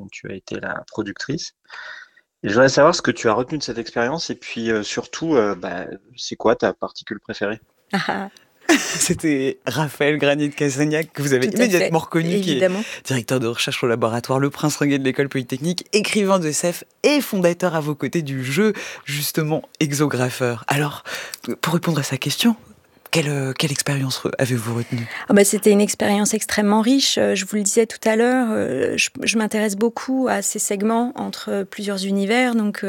dont tu as été la productrice. Et je voudrais savoir ce que tu as retenu de cette expérience et puis surtout, c'est quoi ta particule préférée? Ah, C'était Raphaël Granit-Casagnac, que vous avez tout à fait, immédiatement reconnu, qui est évidemment. directeur de recherche au laboratoire Le Prince Ringuet de l'École Polytechnique, écrivain de SF et fondateur à vos côtés du jeu, justement, Exographeur. Alors, pour répondre à sa question, quelle expérience avez-vous retenue? C'était une expérience extrêmement riche. Je vous le disais tout à l'heure, je m'intéresse beaucoup à ces segments entre plusieurs univers. Donc,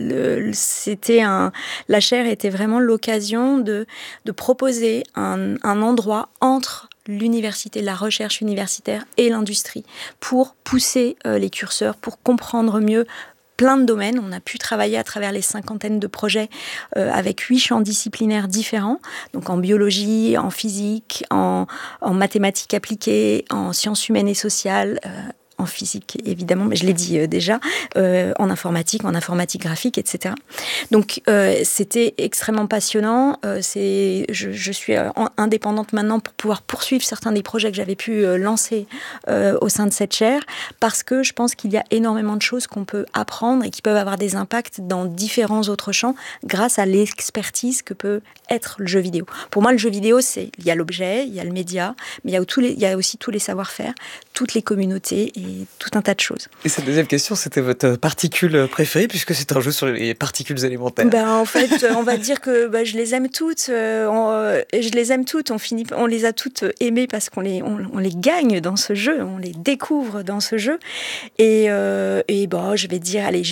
la chaire était vraiment l'occasion de proposer un endroit entre l'université, la recherche universitaire et l'industrie pour pousser les curseurs, pour comprendre mieux plein de domaines. On a pu travailler à travers les cinquantaines de projets avec 8 champs disciplinaires différents, donc en biologie, en physique, en mathématiques appliquées, en sciences humaines et sociales, en physique évidemment, mais je l'ai dit déjà, en informatique graphique, etc. Donc c'était extrêmement passionnant. Je suis indépendante maintenant pour pouvoir poursuivre certains des projets que j'avais pu lancer au sein de cette chaire, parce que je pense qu'il y a énormément de choses qu'on peut apprendre et qui peuvent avoir des impacts dans différents autres champs grâce à l'expertise que peut être le jeu vidéo. Pour moi, le jeu vidéo, il y a l'objet, il y a le média, mais il y a aussi tous les savoir-faire, toutes les communautés et tout un tas de choses. Et cette deuxième question, c'était votre particule préférée, puisque c'est un jeu sur les particules élémentaires. En fait, on va dire que je les aime toutes. Je les aime toutes. On les a toutes aimées parce qu'on les gagne dans ce jeu, on les découvre dans ce jeu. Et je vais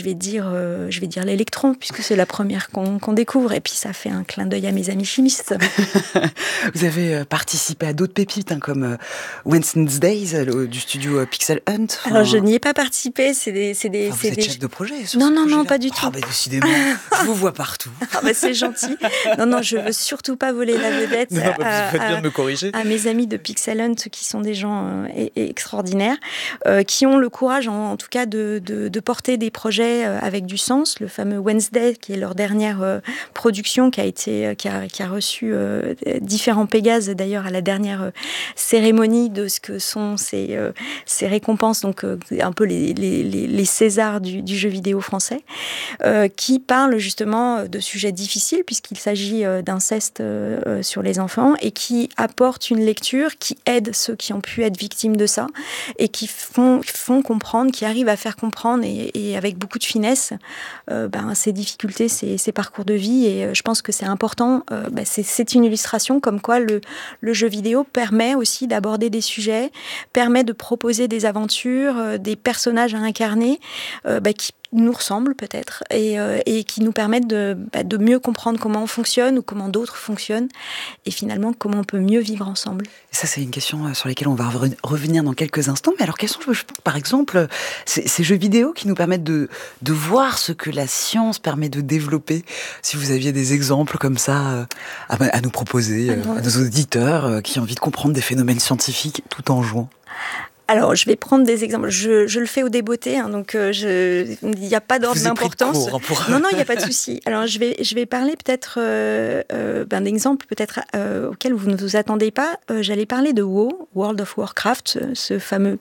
dire l'électron, puisque c'est la première qu'on découvre. Et puis ça fait un clin d'œil à mes amis chimistes. Vous avez participé à d'autres pépites, comme Wednesdays du studio Pixel Hunt. Alors je n'y ai pas participé. Vous êtes chef de projet sur Non, pas du tout. Décidément, je vous vois partout. C'est gentil. Non, je veux surtout pas voler la vedette vous faites bien de me corriger. À mes amis de Pixel Hunt, qui sont des gens extraordinaires, qui ont le courage, en tout cas, de porter des projets avec du sens. Le fameux Wednesday, qui est leur dernière production, qui a reçu différents Pégases, d'ailleurs, à la dernière cérémonie de ce que sont ces récompenses, donc un peu les Césars du jeu vidéo français, qui parle justement de sujets difficiles, puisqu'il s'agit d'inceste sur les enfants, et qui apporte une lecture qui aide ceux qui ont pu être victimes de ça, et qui font comprendre, qui arrivent à faire comprendre, et avec beaucoup de finesse, ces difficultés, ces parcours de vie. Et je pense que c'est important. C'est une illustration comme quoi le jeu vidéo permet aussi d'aborder des sujets, permet de proposer des aventures, des personnages à incarner, qui nous ressemblent peut-être, et qui nous permettent de mieux comprendre comment on fonctionne ou comment d'autres fonctionnent, et finalement comment on peut mieux vivre ensemble. Et ça, c'est une question sur laquelle on va revenir dans quelques instants. Mais alors, quels sont, par exemple, ces jeux vidéo qui nous permettent de voir ce que la science permet de développer? Si vous aviez des exemples comme ça à nous proposer, à nos auditeurs qui ont envie de comprendre des phénomènes scientifiques tout en jouant. Alors, je vais prendre des exemples. Je le fais au débeauté, donc il n'y a pas d'ordre d'importance. Non, il n'y a pas de souci. Alors, je vais parler peut-être d'exemples peut-être auxquels vous ne vous attendez pas. J'allais parler de WoW, World of Warcraft, ce fameux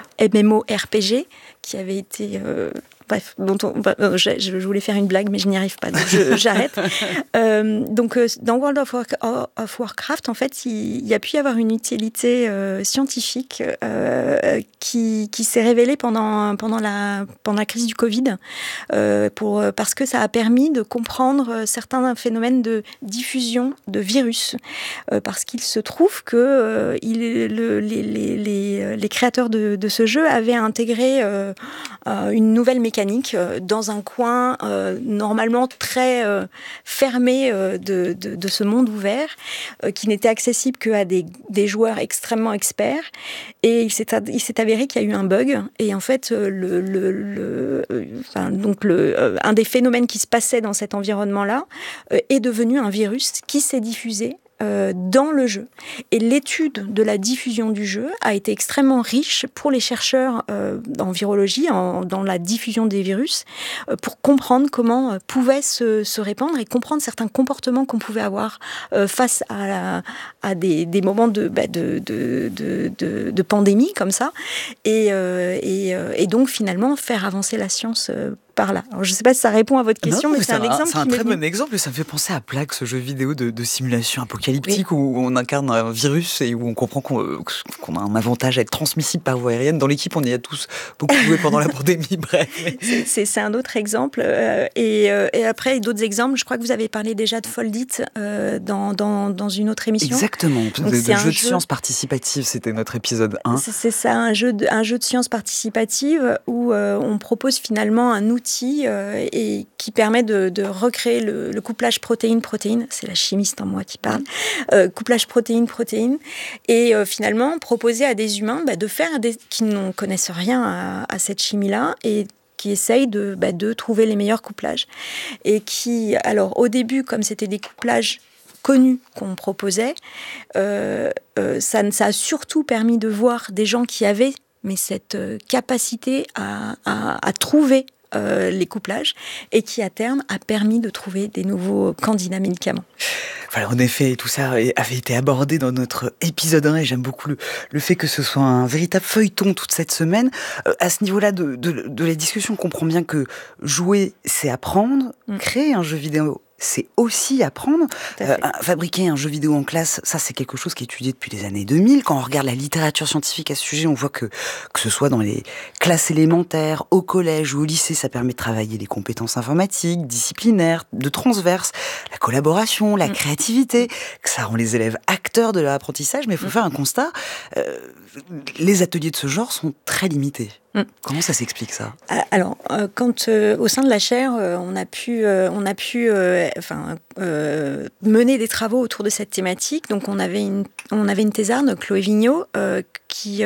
MMORPG qui avait été... Bref, je voulais faire une blague, mais je n'y arrive pas, donc j'arrête. Dans World of Warcraft, en fait, il y a pu y avoir une utilité scientifique qui s'est révélée pendant la crise du Covid, parce que ça a permis de comprendre certains phénomènes de diffusion de virus, parce qu'il se trouve que les créateurs de ce jeu avaient intégré une nouvelle mécanique dans un coin normalement très fermé de ce monde ouvert, qui n'était accessible qu'à des joueurs extrêmement experts. Et il s'est avéré qu'il y a eu un bug, et en fait un des phénomènes qui se passait dans cet environnement-là est devenu un virus qui s'est diffusé dans le jeu. Et l'étude de la diffusion du jeu a été extrêmement riche pour les chercheurs en virologie, dans la diffusion des virus, pour comprendre comment pouvaient se répandre et comprendre certains comportements qu'on pouvait avoir face à des moments de pandémie comme ça. Et donc finalement faire avancer la science par là. Alors, je ne sais pas si ça répond à votre question, mais c'est un exemple. C'est un très bon exemple. Ça me fait penser à Plague, ce jeu vidéo de simulation apocalyptique où on incarne un virus et où on comprend qu'on a un avantage à être transmissible par voie aérienne. Dans l'équipe, on y a tous beaucoup joué pendant la pandémie. Bref. C'est un autre exemple. Et après, d'autres exemples. Je crois que vous avez parlé déjà de Foldit dans une autre émission. Exactement. De jeu de science participative, c'était notre épisode 1. C'est ça, un jeu de science participative où on propose finalement un outil et qui permet de recréer le couplage protéine-protéine. C'est la chimiste en moi qui parle. Couplage protéine-protéine. Et finalement, proposer à des humains de faire qui ne connaissent rien à cette chimie-là et qui essayent de trouver les meilleurs couplages. Et qui, alors au début, comme c'était des couplages connus qu'on proposait, ça a surtout permis de voir des gens qui avaient cette capacité à trouver les couplages et qui à terme a permis de trouver des nouveaux candidats médicaments. Voilà, en effet, tout ça avait été abordé dans notre épisode 1 et j'aime beaucoup le fait que ce soit un véritable feuilleton toute cette semaine. À ce niveau-là de la discussion, on comprend bien que jouer, c'est apprendre, créer un jeu vidéo, c'est aussi apprendre. Fabriquer un jeu vidéo en classe, ça c'est quelque chose qui est étudié depuis les années 2000. Quand on regarde la littérature scientifique à ce sujet, on voit que ce soit dans les classes élémentaires, au collège ou au lycée, ça permet de travailler les compétences informatiques, disciplinaires, de transverse, la collaboration, la créativité, que ça rend les élèves acteurs de leur apprentissage. Mais il faut faire un constat, les ateliers de ce genre sont très limités. Comment ça s'explique ça ? Alors, quand au sein de la chaire, on a pu mener des travaux autour de cette thématique. Donc, on avait une thésarde, Chloé Vigneault, qui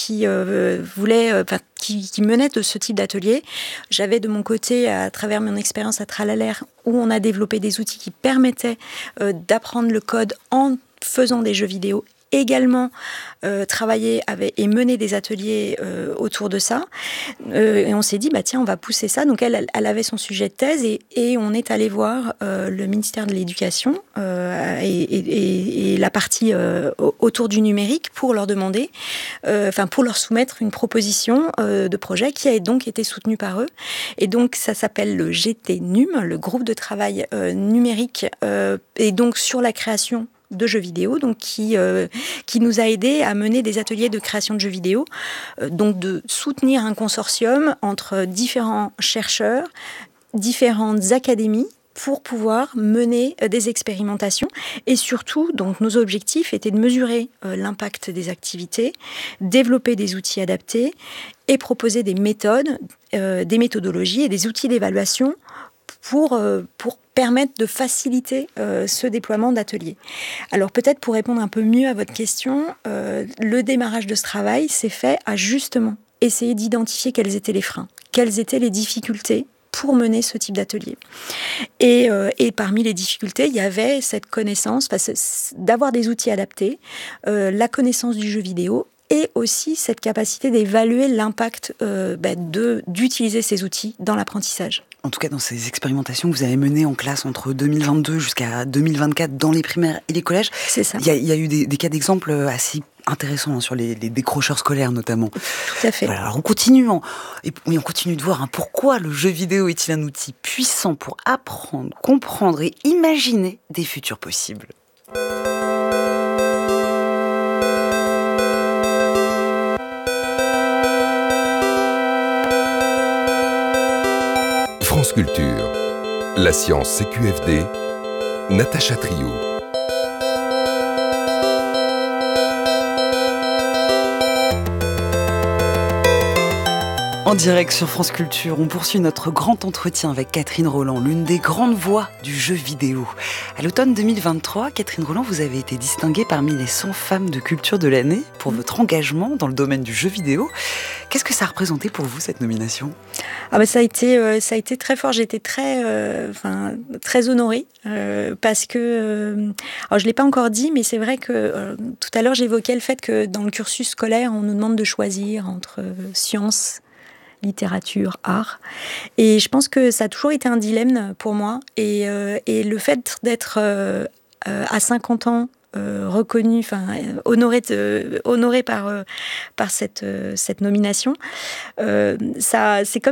menait de ce type d'atelier. J'avais de mon côté, à travers mon expérience à Tralalaire, où on a développé des outils qui permettaient d'apprendre le code en faisant des jeux vidéo, également travailler et mener des ateliers autour de ça. Et on s'est dit, tiens, on va pousser ça. Donc, elle avait son sujet de thèse et on est allé voir le ministère de l'Éducation et la partie autour du numérique pour leur demander, pour leur soumettre une proposition de projet qui a donc été soutenue par eux. Et donc, ça s'appelle le GTNUM, le groupe de travail numérique, et donc sur la création de jeux vidéo, donc qui nous a aidé à mener des ateliers de création de jeux vidéo, donc de soutenir un consortium entre différents chercheurs, différentes académies, pour pouvoir mener des expérimentations. Et surtout, donc, nos objectifs étaient de mesurer l'impact des activités, développer des outils adaptés et proposer des méthodes, des méthodologies et des outils d'évaluation pour permettre de faciliter ce déploiement d'ateliers. Alors peut-être pour répondre un peu mieux à votre question, le démarrage de ce travail s'est fait à justement essayer d'identifier quels étaient les freins, quelles étaient les difficultés pour mener ce type d'atelier. Et parmi les difficultés, il y avait cette connaissance, d'avoir des outils adaptés, la connaissance du jeu vidéo, et aussi cette capacité d'évaluer l'impact d'utiliser ces outils dans l'apprentissage. En tout cas, dans ces expérimentations que vous avez menées en classe entre 2022 jusqu'à 2024 dans les primaires et les collèges, c'est ça. Il y a eu des cas d'exemple assez intéressants sur les décrocheurs scolaires notamment. Tout à fait. Voilà, alors on continue de voir pourquoi le jeu vidéo est-il un outil puissant pour apprendre, comprendre et imaginer des futurs possibles. France Culture, la science CQFD, Natacha Trio. En direct sur France Culture, on poursuit notre grand entretien avec Catherine Rolland, l'une des grandes voix du jeu vidéo. À l'automne 2023, Catherine Rolland, vous avez été distinguée parmi les 100 femmes de culture de l'année pour votre engagement dans le domaine du jeu vidéo. Qu'est-ce que ça a représenté pour vous, cette nomination ? Ça a été très fort. J'étais très honorée parce que, alors je l'ai pas encore dit, mais c'est vrai que tout à l'heure j'évoquais le fait que dans le cursus scolaire, on nous demande de choisir entre sciences, littérature, art. Et je pense que ça a toujours été un dilemme pour moi. Et le fait d'être à 50 ans reconnue, honorée par cette nomination, c'est comme